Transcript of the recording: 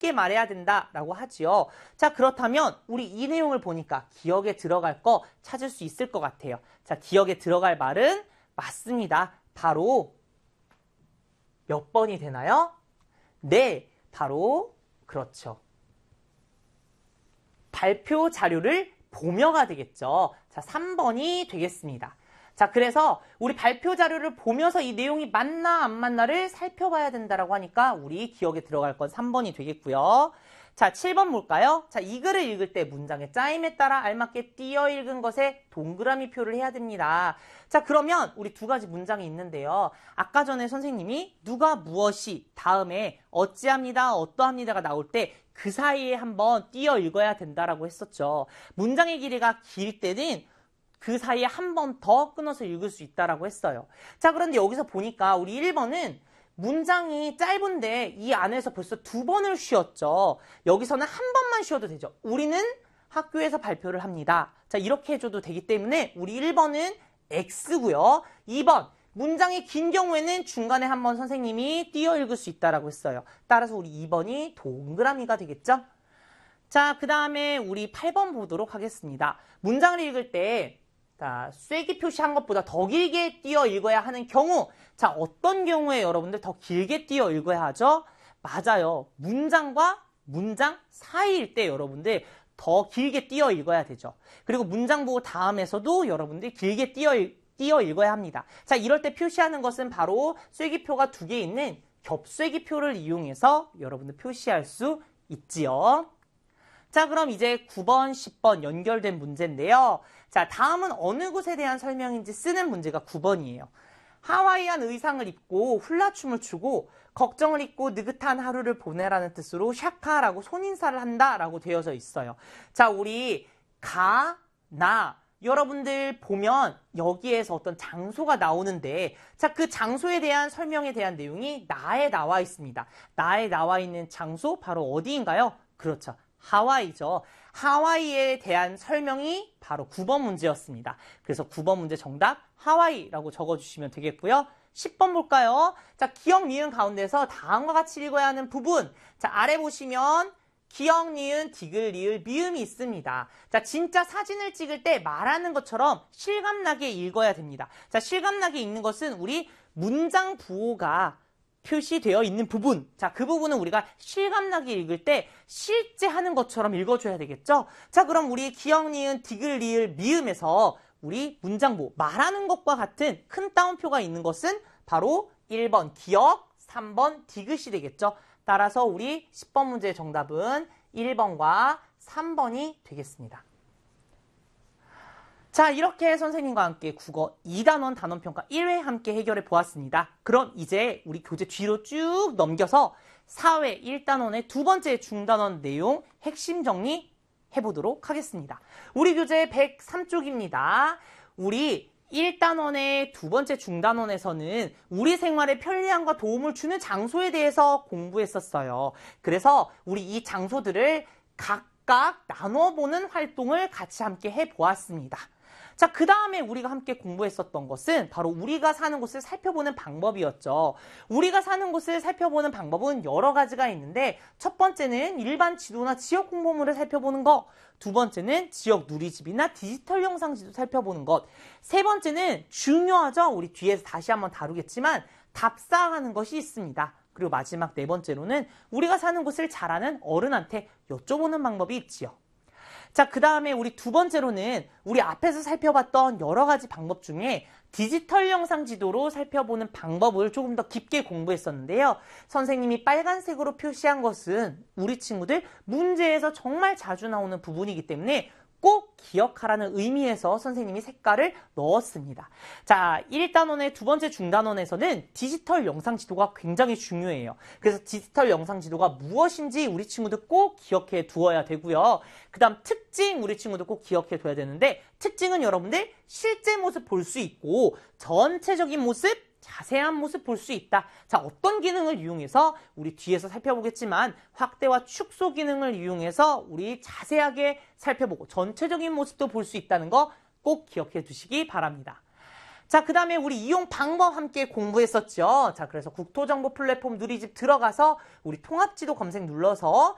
쉽게 말해야 된다라고 하지요. 자, 그렇다면 우리 이 내용을 보니까 기억에 들어갈 거 찾을 수 있을 것 같아요. 자, 기억에 들어갈 말은 맞습니다. 바로 몇 번이 되나요? 네, 바로 그렇죠. 발표 자료를 보며가 되겠죠. 자, 3번이 되겠습니다. 자, 그래서 우리 발표 자료를 보면서 이 내용이 맞나 안 맞나를 살펴봐야 된다라고 하니까 우리 기억에 들어갈 건 3번이 되겠고요. 자, 7번 볼까요? 자, 이 글을 읽을 때 문장의 짜임에 따라 알맞게 띄어 읽은 것에 동그라미 표를 해야 됩니다. 자, 그러면 우리 두 가지 문장이 있는데요. 아까 전에 선생님이 누가 무엇이 다음에 어찌합니다, 어떠합니다가 나올 때 그 사이에 한번 띄어 읽어야 된다라고 했었죠. 문장의 길이가 길 때는 그 사이에 한 번 더 끊어서 읽을 수 있다라고 했어요. 자, 그런데 여기서 보니까 우리 1번은 문장이 짧은데 이 안에서 벌써 2번을 쉬었죠. 여기서는 한 번만 쉬어도 되죠. 우리는 학교에서 발표를 합니다. 자, 이렇게 해줘도 되기 때문에 우리 1번은 X고요. 2번, 문장이 긴 경우에는 중간에 한번 선생님이 띄어 읽을 수 있다라고 했어요. 따라서 우리 2번이 동그라미가 되겠죠. 자, 그 다음에 우리 8번 보도록 하겠습니다. 문장을 읽을 때 자, 쐐기 표시한 것보다 더 길게 띄어 읽어야 하는 경우, 자, 어떤 경우에 여러분들 더 길게 띄어 읽어야 하죠? 맞아요. 문장과 문장 사이일 때 여러분들 더 길게 띄어 읽어야 되죠. 그리고 문장 보고 다음에서도 여러분들 길게 띄어 읽어야 합니다. 자, 이럴 때 표시하는 것은 바로 쐐기표가 2개 있는 겹쐐기표를 이용해서 여러분들 표시할 수 있지요. 자, 그럼 이제 9번, 10번 연결된 문제인데요. 자, 다음은 어느 곳에 대한 설명인지 쓰는 문제가 9번이에요. 하와이안 의상을 입고 훌라춤을 추고 걱정을 잊고 느긋한 하루를 보내라는 뜻으로 샤카라고 손인사를 한다라고 되어져 있어요. 자, 우리 가, 나 여러분들 보면 여기에서 어떤 장소가 나오는데 자, 그 장소에 대한 설명에 대한 내용이 나에 나와 있습니다. 나에 나와 있는 장소 바로 어디인가요? 그렇죠. 하와이죠. 하와이에 대한 설명이 바로 9번 문제였습니다. 그래서 9번 문제 정답 하와이라고 적어주시면 되겠고요. 10번 볼까요? 자, 기억, 니은 가운데서 다음과 같이 읽어야 하는 부분. 자, 아래 보시면 기억, 니은, 디귿, 리을, 미음이 있습니다. 자, 진짜 사진을 찍을 때 말하는 것처럼 실감나게 읽어야 됩니다. 자, 실감나게 읽는 것은 우리 문장 부호가 표시되어 있는 부분. 자, 그 부분은 우리가 실감나게 읽을 때 실제 하는 것처럼 읽어줘야 되겠죠? 자, 그럼 우리 기억, 니은, 디귿, 리을, 미음에서 우리 문장부, 말하는 것과 같은 큰 따옴표가 있는 것은 바로 1번 기억, 3번 디귿이 되겠죠? 따라서 우리 10번 문제의 정답은 1번과 3번이 되겠습니다. 자, 이렇게 선생님과 함께 국어 2단원 단원평가 1회 함께 해결해 보았습니다. 그럼 이제 우리 교재 뒤로 쭉 넘겨서 4회 1단원의 두 번째 중단원 내용 핵심 정리 해보도록 하겠습니다. 우리 교재 103쪽입니다. 우리 1단원의 두 번째 중단원에서는 우리 생활에 편리함과 도움을 주는 장소에 대해서 공부했었어요. 그래서 우리 이 장소들을 각각 나눠보는 활동을 같이 함께 해보았습니다. 자, 그 다음에 우리가 함께 공부했었던 것은 바로 우리가 사는 곳을 살펴보는 방법이었죠. 우리가 사는 곳을 살펴보는 방법은 여러 가지가 있는데 첫 번째는 일반 지도나 지역 홍보물을 살펴보는 것, 두 번째는 지역 누리집이나 디지털 영상 지도 살펴보는 것, 세 번째는 중요하죠. 우리 뒤에서 다시 한번 다루겠지만 답사하는 것이 있습니다. 그리고 마지막 네 번째로는 우리가 사는 곳을 잘 아는 어른한테 여쭤보는 방법이 있지요. 자, 그 다음에 우리 두 번째로는 우리 앞에서 살펴봤던 여러 가지 방법 중에 디지털 영상 지도로 살펴보는 방법을 조금 더 깊게 공부했었는데요. 선생님이 빨간색으로 표시한 것은 우리 친구들 문제에서 정말 자주 나오는 부분이기 때문에 꼭 기억하라는 의미에서 선생님이 색깔을 넣었습니다. 자, 1단원의 두 번째 중단원에서는 디지털 영상 지도가 굉장히 중요해요. 그래서 디지털 영상 지도가 무엇인지 우리 친구들 꼭 기억해 두어야 되고요. 그 다음 특징 우리 친구들 꼭 기억해 둬야 되는데 특징은 여러분들 실제 모습 볼 수 있고 전체적인 모습 자세한 모습 볼 수 있다. 자, 어떤 기능을 이용해서 우리 뒤에서 살펴보겠지만 확대와 축소 기능을 이용해서 우리 자세하게 살펴보고 전체적인 모습도 볼 수 있다는 거 꼭 기억해 두시기 바랍니다. 자, 그 다음에 우리 이용 방법 함께 공부했었죠. 자, 그래서 국토정보 플랫폼 누리집 들어가서 우리 통합지도 검색 눌러서